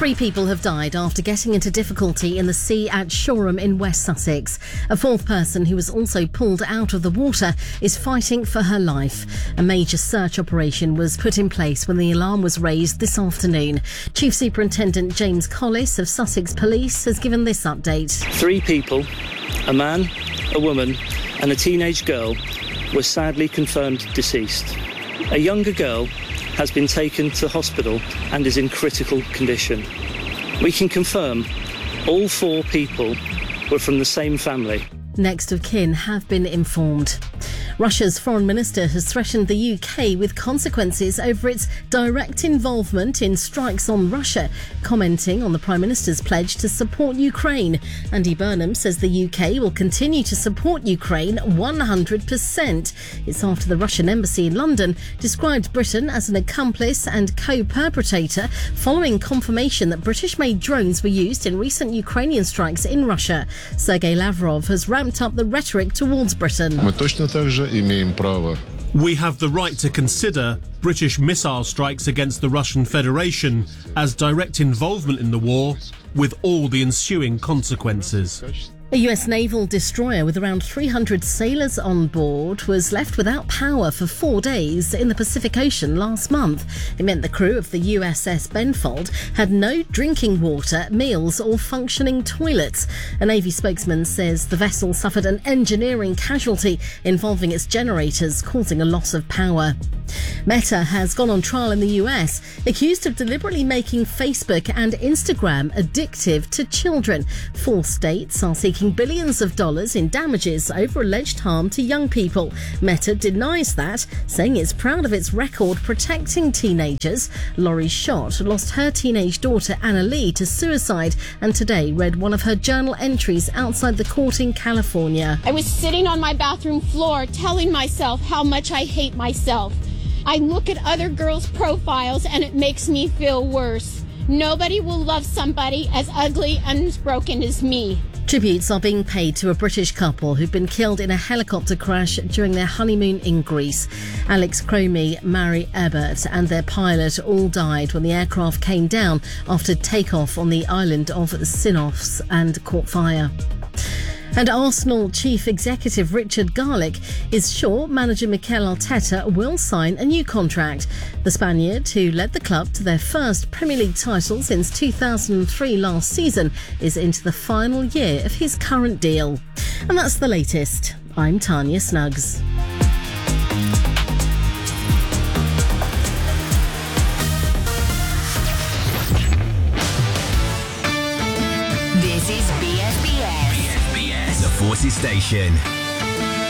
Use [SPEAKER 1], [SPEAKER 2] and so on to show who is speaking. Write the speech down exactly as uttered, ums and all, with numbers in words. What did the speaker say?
[SPEAKER 1] Three people have died after getting into difficulty in the sea at Shoreham in West Sussex. A fourth person, who was also pulled out of the water, is fighting for her life. A major search operation was put in place when the alarm was raised this afternoon. Chief Superintendent James Collis of Sussex Police has given this update.
[SPEAKER 2] Three people, a man, a woman and a teenage girl, were sadly confirmed deceased. A younger girl has been taken to hospital and is in critical condition. We can confirm all four people were from the same family.
[SPEAKER 1] Next of kin have been informed. Russia's foreign minister has threatened the U K with consequences over its direct involvement in strikes on Russia, commenting on the Prime Minister's pledge to support Ukraine. Andy Burnham says the U K will continue to support Ukraine one hundred percent. It's after the Russian embassy in London described Britain as an accomplice and co-perpetrator following confirmation that British-made drones were used in recent Ukrainian strikes in Russia. Sergei Lavrov has ramped up the rhetoric towards Britain.
[SPEAKER 3] We have the right to consider British missile strikes against the Russian Federation as direct involvement in the war, with all the ensuing consequences.
[SPEAKER 1] A U S naval destroyer with around three hundred sailors on board was left without power for four days in the Pacific Ocean last month. It meant the crew of the U S S Benfold had no drinking water, meals or functioning toilets. A Navy spokesman says the vessel suffered an engineering casualty involving its generators, causing a loss of power. Meta has gone on trial in the U S, accused of deliberately making Facebook and Instagram addictive to children. Four states are seeking billions of dollars in damages over alleged harm to young people. Meta denies that, saying it's proud of its record protecting teenagers. Laurie Schott lost her teenage daughter Anna Lee to suicide and today read one of her journal entries outside the court in California.
[SPEAKER 4] I was sitting on my bathroom floor telling myself how much I hate myself. I look at other girls' profiles and it makes me feel worse. Nobody will love somebody as ugly and as broken as me.
[SPEAKER 1] Tributes are being paid to a British couple who've been killed in a helicopter crash during their honeymoon in Greece. Alex Cromie, Mary Ebert and their pilot all died when the aircraft came down after takeoff on the island of Sinos and caught fire. And Arsenal chief executive Richard Garlick is sure manager Mikel Arteta will sign a new contract. The Spaniard, who led the club to their first Premier League title since two thousand three last season, is into the final year of his current deal. And that's the latest. I'm Tanya Snuggs.
[SPEAKER 5] This is B S B S, B S B S, the Forces Station.